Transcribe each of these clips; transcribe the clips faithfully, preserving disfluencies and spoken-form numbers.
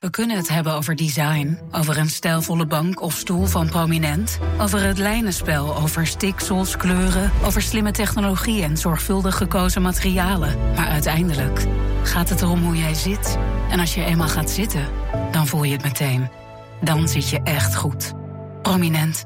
We kunnen het hebben over design, over een stijlvolle bank of stoel van Prominent, over het lijnenspel, over stiksels, kleuren, over slimme technologie en zorgvuldig gekozen materialen. Maar uiteindelijk gaat het erom hoe jij zit. En als je eenmaal gaat zitten, dan voel je het meteen. Dan zit je echt goed. Prominent.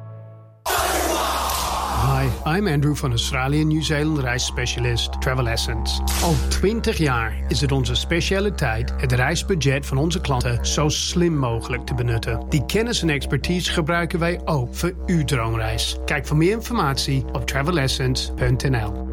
Hi, I'm Andrew van Australië en Nieuw-Zeeland reisspecialist Travel Essence. Al twintig jaar is het onze specialiteit het reisbudget van onze klanten zo slim mogelijk te benutten. Die kennis en expertise gebruiken wij ook voor uw droomreis. Kijk voor meer informatie op travel essence punt n l.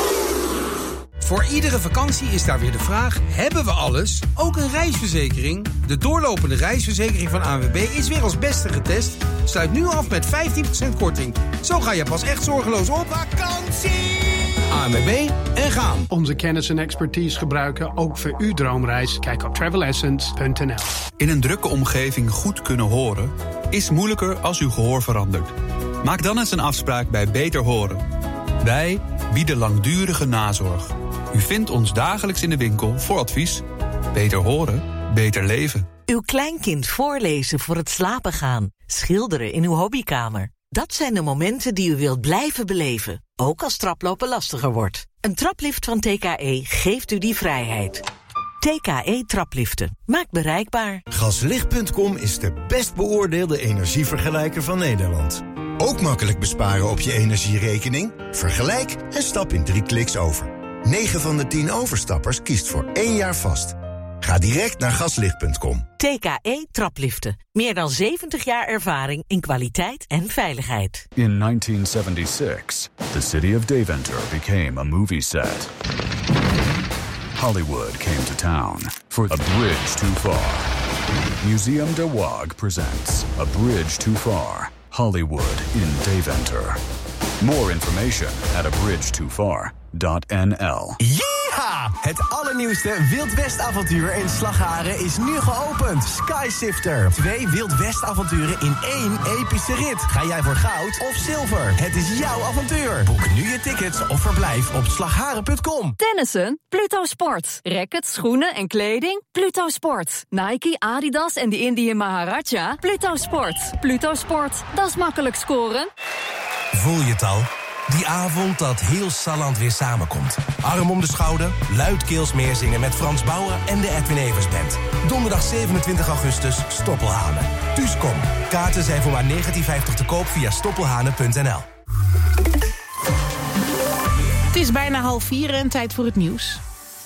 Voor iedere vakantie is daar weer de vraag, hebben we alles? Ook een reisverzekering? De doorlopende reisverzekering van A N W B is weer als beste getest. Sluit nu af met vijftien procent korting. Zo ga je pas echt zorgeloos op vakantie. A N W B en gaan. Onze kennis en expertise gebruiken ook voor uw droomreis. Kijk op travel essence punt n l. In een drukke omgeving goed kunnen horen is moeilijker als uw gehoor verandert. Maak dan eens een afspraak bij Beter Horen. Wij bieden langdurige nazorg. U vindt ons dagelijks in de winkel voor advies. Beter horen, beter leven. Uw kleinkind voorlezen voor het slapen gaan. Schilderen in uw hobbykamer. Dat zijn de momenten die u wilt blijven beleven. Ook als traplopen lastiger wordt. Een traplift van T K E geeft u die vrijheid. T K E trapliften. Maakt bereikbaar. Gaslicht punt com is de best beoordeelde energievergelijker van Nederland. Ook makkelijk besparen op je energierekening? Vergelijk en stap in drie kliks over. negen van de tien overstappers kiest voor één jaar vast. Ga direct naar gaslicht punt com. T K E trapliften. Meer dan zeventig jaar ervaring in kwaliteit en veiligheid. In nineteen seventy-six, the city of Deventer became a movie set. Hollywood came to town for A Bridge Too Far. Museum de Waag presents A Bridge Too Far, Hollywood in Deventer. More information at a bridge too far dot n l. Yeeha! Het allernieuwste Wild West avontuur in Slagharen is nu geopend. Skysifter. Twee Wild West avonturen in één epische rit. Ga jij voor goud of zilver? Het is jouw avontuur. Boek nu je tickets of verblijf op slagharen punt com. Tennissen? Pluto Sport. Rackets, schoenen en kleding? Pluto Sport. Nike, Adidas en de Indian Maharaja? Pluto Sport. Pluto Sport. Dat is makkelijk scoren. Voel je het al? Die avond dat heel Salland weer samenkomt. Arm om de schouder, luidkeels meezingen met Frans Bauer en de Edwin Evers Band. Donderdag zevenentwintig augustus, Stoppelhanen. Thuis kom. Kaarten zijn voor maar negentien vijftig te koop via stoppelhanen punt n l. Het is bijna half vier en tijd voor het nieuws.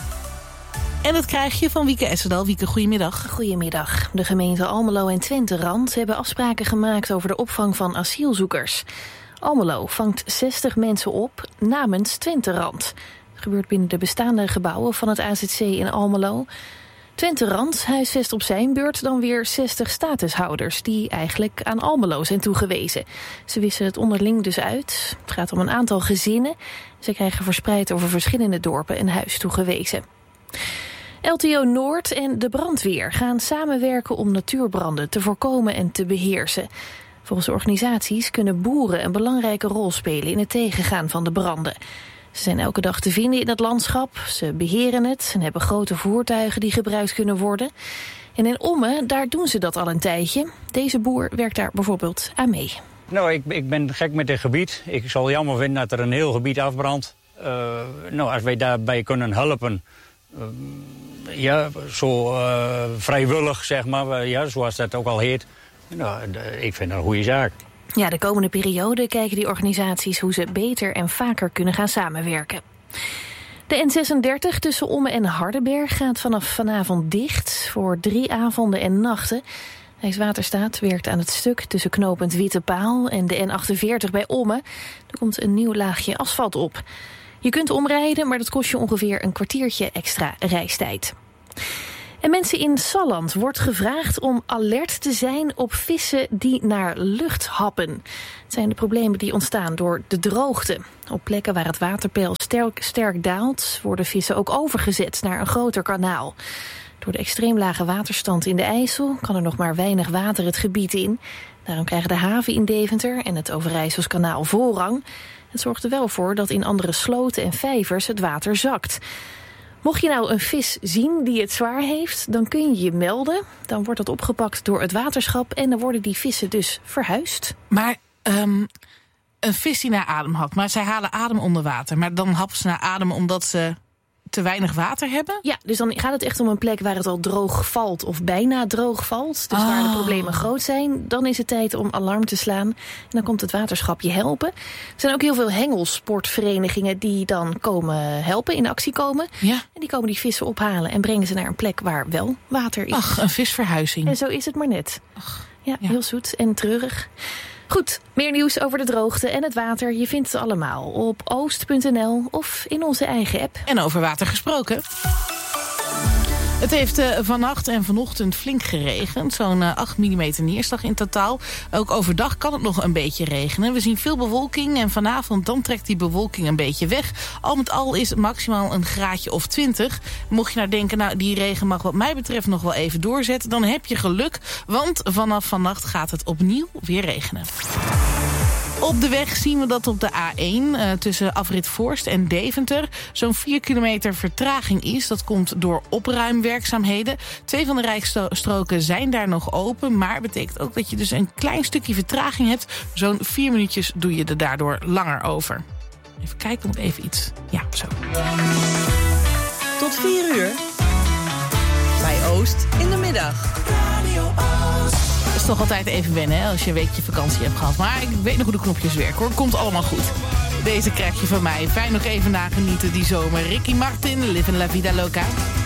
En dat krijg je van Wieke Essedal. Wieke, goedemiddag. Goedemiddag. De gemeenten Almelo en Twente-Rand hebben afspraken gemaakt over de opvang van asielzoekers. Almelo vangt zestig mensen op namens Twente-Rand. Dat gebeurt binnen de bestaande gebouwen van het A Z C in Almelo. Twente-Rand huisvest op zijn beurt dan weer zestig statushouders die eigenlijk aan Almelo zijn toegewezen. Ze wisselen het onderling dus uit. Het gaat om een aantal gezinnen. Ze krijgen verspreid over verschillende dorpen een huis toegewezen. L T O Noord en de brandweer gaan samenwerken om natuurbranden te voorkomen en te beheersen. Volgens de organisaties kunnen boeren een belangrijke rol spelen in het tegengaan van de branden. Ze zijn elke dag te vinden in het landschap, ze beheren het en hebben grote voertuigen die gebruikt kunnen worden. En in Ommen, daar doen ze dat al een tijdje. Deze boer werkt daar bijvoorbeeld aan mee. Nou, ik, ik ben gek met dit gebied. Ik zal jammer vinden dat er een heel gebied afbrandt. Uh, nou, als wij daarbij kunnen helpen, uh, ja, zo uh, vrijwillig, zeg maar, uh, ja, zoals dat ook al heet. Nou, ik vind dat een goede zaak. Ja, de komende periode kijken die organisaties hoe ze beter en vaker kunnen gaan samenwerken. De N zesendertig tussen Ommen en Hardenberg gaat vanaf vanavond dicht voor drie avonden en nachten. Rijkswaterstaat werkt aan het stuk tussen knooppunt Witte Paal en de N achtenveertig bij Ommen. Er komt een nieuw laagje asfalt op. Je kunt omrijden, maar dat kost je ongeveer een kwartiertje extra reistijd. En mensen in Salland wordt gevraagd om alert te zijn op vissen die naar lucht happen. Het zijn de problemen die ontstaan door de droogte. Op plekken waar het waterpeil sterk, sterk daalt, worden vissen ook overgezet naar een groter kanaal. Door de extreem lage waterstand in de IJssel kan er nog maar weinig water het gebied in. Daarom krijgen de haven in Deventer en het Overijsselskanaal voorrang. Het zorgt er wel voor dat in andere sloten en vijvers het water zakt. Mocht je nou een vis zien die het zwaar heeft, dan kun je je melden. Dan wordt dat opgepakt door het waterschap en dan worden die vissen dus verhuisd. Maar um, een vis die naar adem hapt, maar zij halen adem onder water. Maar dan happen ze naar adem omdat ze te weinig water hebben? Ja, dus dan gaat het echt om een plek waar het al droog valt of bijna droog valt. Dus oh. waar de problemen groot zijn. Dan is het tijd om alarm te slaan. En dan komt het waterschap je helpen. Er zijn ook heel veel hengelsportverenigingen die dan komen helpen, in actie komen. Ja. En die komen die vissen ophalen en brengen ze naar een plek waar wel water is. Ach, een visverhuizing. En zo is het maar net. Ach, ja, ja, heel zoet en treurig. Goed, meer nieuws over de droogte en het water. Je vindt het allemaal op oost punt n l of in onze eigen app. En over water gesproken. Het heeft uh, vannacht en vanochtend flink geregend. Zo'n uh, acht millimeter neerslag in totaal. Ook overdag kan het nog een beetje regenen. We zien veel bewolking en vanavond dan trekt die bewolking een beetje weg. Al met al is het maximaal een graadje of twintig. Mocht je nou denken, nou die regen mag wat mij betreft nog wel even doorzetten, dan heb je geluk. Want vanaf vannacht gaat het opnieuw weer regenen. Op de weg zien we dat op de A één uh, tussen afrit Voorst en Deventer zo'n vier kilometer vertraging is. Dat komt door opruimwerkzaamheden. Twee van de rijstroken zijn daar nog open, maar betekent ook dat je dus een klein stukje vertraging hebt. Zo'n vier minuutjes doe je er daardoor langer over. Even kijken, moet even iets. Ja, zo. Tot vier uur. Bij Oost in de middag. Radio Oost. Dat is toch altijd even wennen, hè, als je een weekje vakantie hebt gehad. Maar ik weet nog hoe de knopjes werken, hoor. Komt allemaal goed. Deze krijg je van mij. Fijn nog even nagenieten die zomer. Ricky Martin, Live in La Vida Loca.